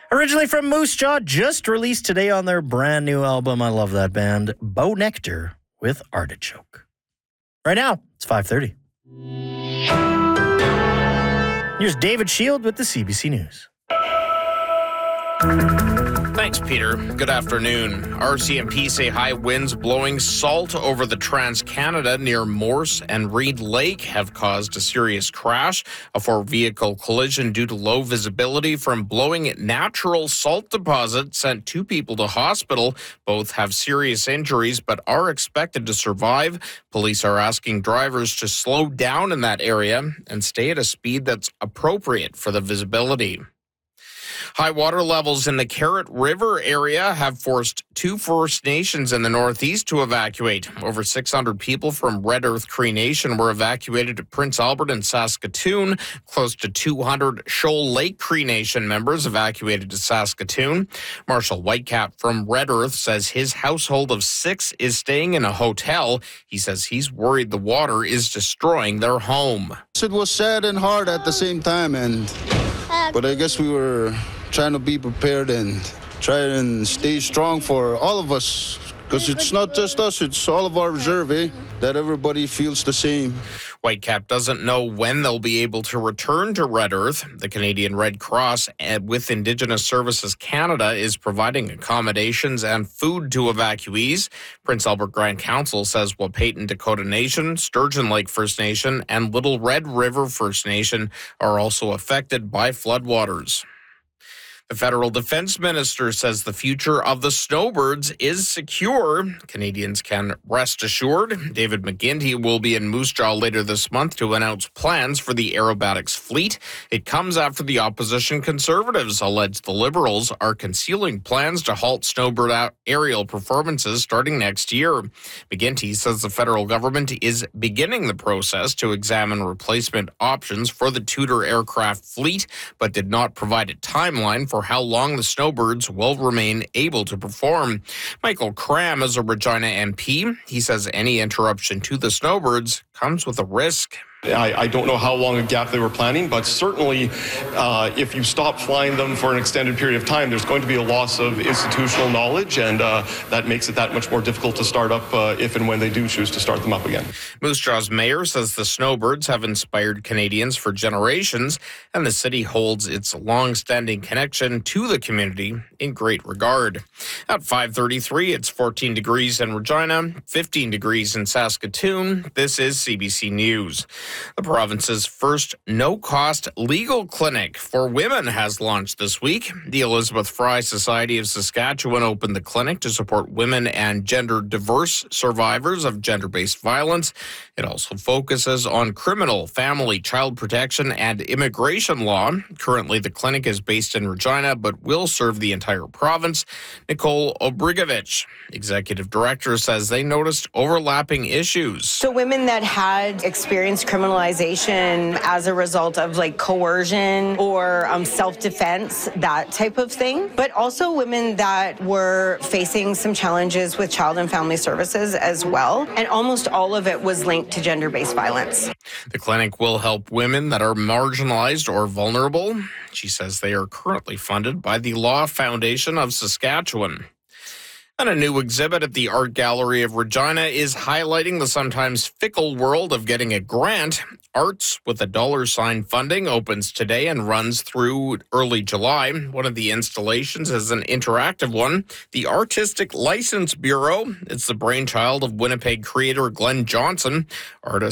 Originally from Moose Jaw, just released today on their brand new album. I love that band, Bo Nectar with Artichoke. Right now, it's 5:30. Here's David Shield with the CBC News. Thanks, Peter. Good afternoon. RCMP say high winds blowing salt over the Trans-Canada near Morse and Reed Lake have caused a serious crash. A four-vehicle collision due to low visibility from blowing natural salt deposit sent two people to hospital. Both have serious injuries but are expected to survive. Police are asking drivers to slow down in that area and stay at a speed that's appropriate for the visibility. High water levels in the Carrot River area have forced two First Nations in the Northeast to evacuate. Over 600 people from Red Earth Cree Nation were evacuated to Prince Albert and Saskatoon. Close to 200 Shoal Lake Cree Nation members evacuated to Saskatoon. Marshall Whitecap from Red Earth says his household of 6 is staying in a hotel. He says he's worried the water is destroying their home. It was sad and hard at the same time, but I guess we were trying to be prepared and try and stay strong for all of us, because it's not just us, it's all of our reserve, that everybody feels the same. Whitecap doesn't know when they'll be able to return to Red Earth. The Canadian Red Cross with Indigenous Services Canada is providing accommodations and food to evacuees. Prince Albert Grand Council says Wahpeton Dakota Nation, Sturgeon Lake First Nation, and Little Red River First Nation are also affected by floodwaters. The federal defense minister says the future of the snowbirds is secure. Canadians can rest assured. David McGuinty will be in Moose Jaw later this month to announce plans for the aerobatics fleet. It comes after the opposition Conservatives allege the Liberals are concealing plans to halt snowbird aerial performances starting next year. McGuinty says the federal government is beginning the process to examine replacement options for the Tudor aircraft fleet, but did not provide a timeline for how long the snowbirds will remain able to perform. Michael Cram is a Regina MP. He says any interruption to the snowbirds comes with a risk. I don't know how long a gap they were planning, but certainly if you stop flying them for an extended period of time, there's going to be a loss of institutional knowledge, and that makes it that much more difficult to start up if and when they do choose to start them up again. Moose Jaw's mayor says the snowbirds have inspired Canadians for generations, and the city holds its long-standing connection to the community in great regard. At 5:33, it's 14 degrees in Regina, 15 degrees in Saskatoon. This is CBC News. The province's first no-cost legal clinic for women has launched this week. The Elizabeth Fry Society of Saskatchewan opened the clinic to support women and gender-diverse survivors of gender-based violence. It also focuses on criminal, family, child protection, and immigration law. Currently, the clinic is based in Regina, but will serve the entire province. Nicole Obrigovich, executive director, says they noticed overlapping issues. So women that had experienced criminalization as a result of coercion or self-defense, that type of thing, but also women that were facing some challenges with child and family services as well. And almost all of it was linked to gender-based violence. The clinic will help women that are marginalized or vulnerable. She says they are currently funded by the Law Foundation of Saskatchewan. And a new exhibit at the Art Gallery of Regina is highlighting the sometimes fickle world of getting a grant. Arts with a $sign funding opens today and runs through early July. One of the installations is an interactive one, the Artistic License Bureau. It's the brainchild of Winnipeg creator Glenn Johnson. Artists